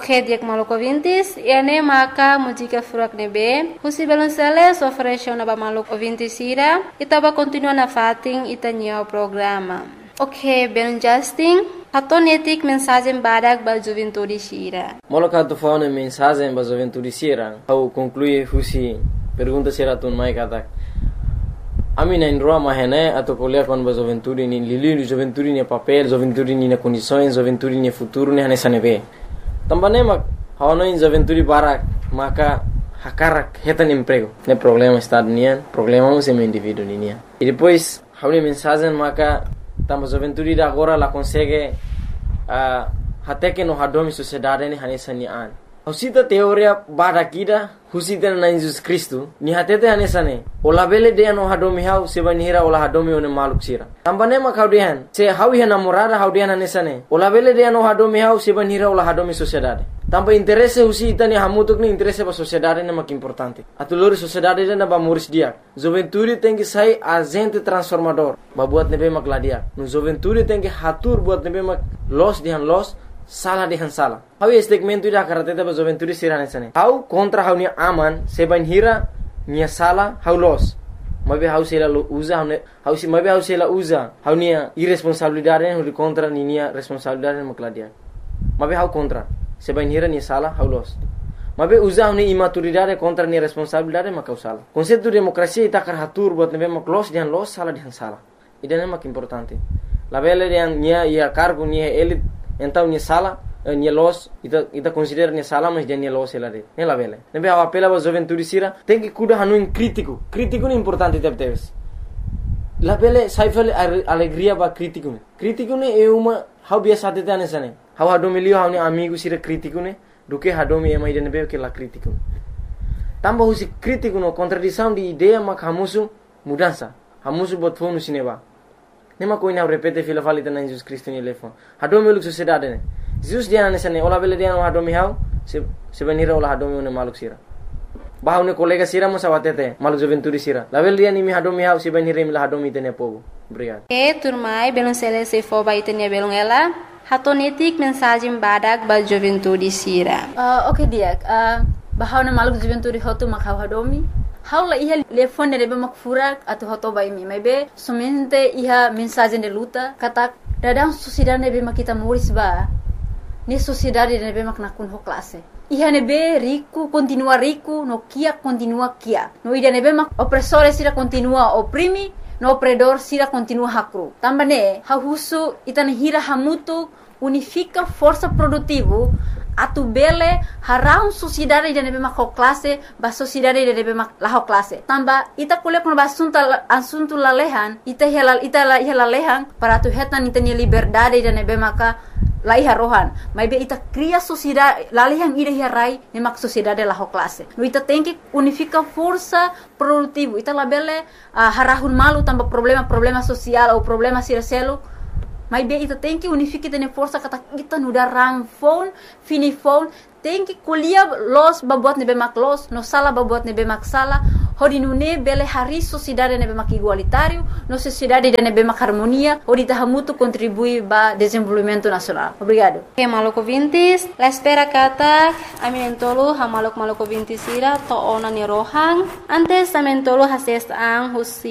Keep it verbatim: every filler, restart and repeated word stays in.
Ok, dia maluco ouvintes, e ane maka música furak nebe, husi belunsele sofresho na ba maluco ouvintes ira, itaba continua na fating itanyo programa. Ok, belun Justin, hatonetik mensagem badak ba juventude sira. Moloka tu faune mensagem ba juventude sira, au conclui husi pergunta sira tun mai katak. Ami na indroa mahene atau kuliah kon ba juventude ni lili juventude ni papel, juventude ni na condições, juventude ni futuro ni hanesa nebe. Tambane mak hawana in juventude barak maka hakarak hetan emprego. Ne problema está nian, problema é meu indivíduo nian. E depois hauni mensagem maka tamba juventude da agora la consegue uh, até que no hadomi sociedade ni hanesa ni an. Husita teoria barakida husita na Jesus Cristo ni hatete hanesa ne. Ola bele de no hadomi hau seba nihira ola hadomi one maluk sira. Tambane mak haudihan se hawi namorada haudihan hanesa ne. Ola bele de no hadomi hau seba nihira ola hadomi sociedade. Tamba interesse husita ni hamutuk ni interesse ba sociedade ne mak importante. Atulori sociedade na ba moris dia. Juventude tem que sair agente transformador. Ba buat nebe mak ladia. No juventude tem que hatur buat nebe mak los dihan los salah dihan salah. Hau statement ida karateta ba juventude sirane sane. Hau kontra hau ni aman seba nihira ni salah hau los. Mabe hau sela usa hau hau si mabe hau sela usa hau ni irresponsabilidade hau contra ni ni responsabilidade mak ladia. Mabe hau contra seba nihira ni salah hau los. Mabe usa hau ni imaturidade contra ni responsabilidade mak hau salah. Konsepto demokrasia ita kar hatur buat nebe mak los dihan los salah dihan salah. Ida mak importante. La bele dihan nia ia cargo ni elit então ni sala ni los ita ita considera ni sala mas dia ni los ela de ela vele nebe a apela ba juventude sira tem que cuidar hanu in crítico crítico ni importante tep teves la vele saifel alegria ba crítico ne crítico ne é uma how biasa de tane sane how hado milio how ni amigo sira crítico ne do que hado mi ema ida nebe que la crítico tamba husi crítico no contradição de ideia mak hamusu mudança hamusu bot fonu sineba nema ko ina repete fila falita na Jesus Cristo ni lefon hado mi luk sociedade ne Jesus dia na sane ola bele dia no hado mi hau se se venira ola hado mi ne maluk sira bahau ne kolega sira mo sawatete maluk juventude sira la bele dia ni mi hado mi hau se venira mi la hado mi tene pogo obrigado e turmai belum sele se fo ba itenia belum ela hatonetik mensagem badak ba juventude sira uh, okay dia uh, bahau na maluk juventude hotu makau hado mi Haula iha telefone de mak furak atau hoto bai mi maybe somente iha mensagem de luta kata dadang sociedade nebe mak kita moris ba ni sociedade nebe mak nakun ho classe iha nebe rico continua rico no kia continua kia no ida nebe mak opressore sira continua oprimi no opredor sira continua hakru tambane ha husu itane hira hamutu unifica força produtivo atu bele harau sociedade de nebe mak classe ba sociedade de nebe mak la classe tamba ita kuliah kon basunta asunto lalehan ita hela ita la hela lehan para tu hetan ita ni liberdade de nebe maka la iha rohan mai be ita cria sociedade lalehan ida hirai ne mak sociedade la classe no ita tem que unifica força produtivo ita la bele uh, harahun malu tamba problema problema social ou problema siraselo Mas bem, ita tem que unificar tene força kata kita nuda ram phone, fini phone, tem que colher los babuat nebe mak los, no sala babuat nebe mak sala, hodi nune bele hari sociedade nebe mak igualitário, no sociedade de nebe mak harmonia, hodi tahamutu contribui ba desenvolvimento nacional. Obrigado. Okay, maloko vintis, la espera kata, aminentolo ha malok maloko vintis ira to ona ni rohang, antes aminentolo hases ang husi